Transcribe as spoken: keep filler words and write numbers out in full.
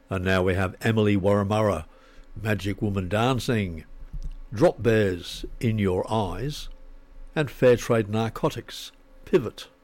And now we have Emily Warramurra, Magic Woman Dancing, Drop Bears in Your Eyes, and Fair Trade Narcotics, Pivot.